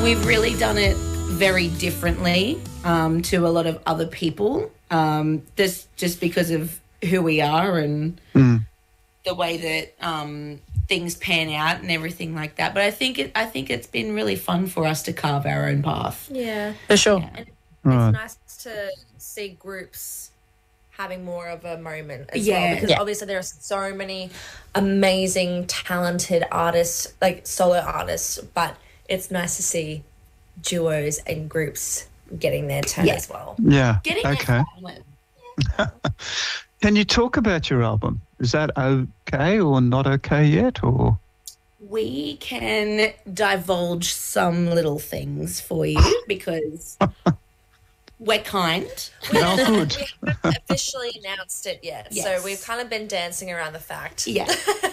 We've really done it very differently to a lot of other people. This just because of who we are and the way that things pan out and everything like that. But I think it's been really fun for us to carve our own path. Yeah, For sure. and it's nice to see groups having more of a moment as well, because obviously there are so many amazing, talented artists, like solo artists, but it's nice to see duos and groups getting their turn as well. Yeah. Getting okay. Can you talk about your album? Is that okay or not okay yet? Or We can divulge some little things for you because we're kind. oh, good. We haven't officially announced it yet, Yes. so we've kind of been dancing around the fact. Yeah.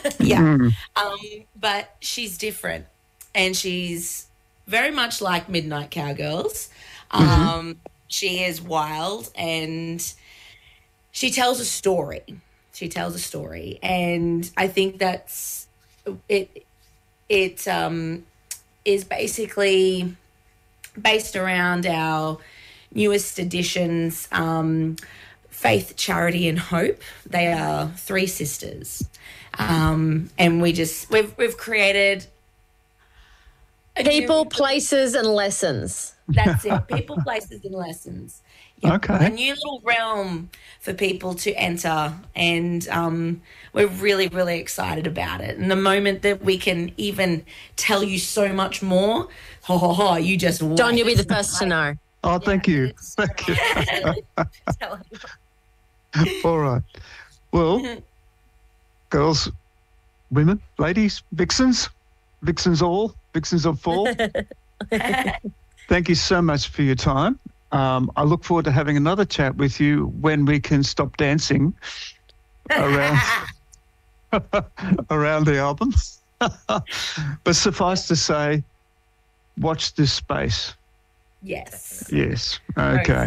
But she's different, and she's very much like Midnight Cowgirls. She is wild, and she tells a story. And I think that's it. It is basically based around our newest editions, Faith, Charity and Hope. They are three sisters. And we've created People, places and lessons. That's it. People, places and lessons. Yep. Okay. A new little realm for people to enter, and we're really, really excited about it. And the moment that we can even tell you so much more, you just wait. Don, you'll be the first to know. Oh, thank you. Thank you. All right. Well, girls, women, ladies, vixens of fall. Thank you so much for your time. I look forward to having another chat with you when we can stop dancing around around the album. But suffice to say, watch this space. Yes. Yes. Okay.